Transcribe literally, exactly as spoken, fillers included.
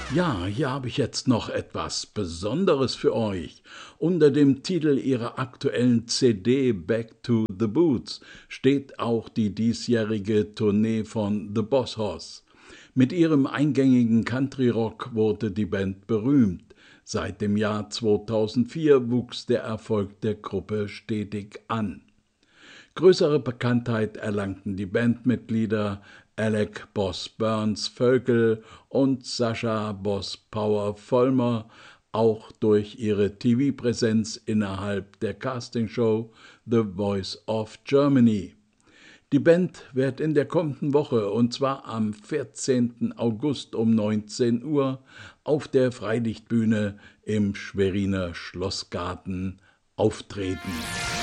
Ja, hier habe ich jetzt noch etwas Besonderes für euch. Unter dem Titel ihrer aktuellen C D Back to the Boots steht auch die diesjährige Tournee von The Boss Hoss. Mit ihrem eingängigen Country-Rock wurde die Band berühmt. Seit dem Jahr zweitausendvier wuchs der Erfolg der Gruppe stetig an. Größere Bekanntheit erlangten die Bandmitglieder Alec „Boss“ Burns Völkel und Sascha „Boss“ Power Vollmer auch durch ihre T V-Präsenz innerhalb der Castingshow The Voice of Germany. Die Band wird in der kommenden Woche, und zwar am vierzehnten August um neunzehn Uhr, auf der Freilichtbühne im Schweriner Schlossgarten auftreten.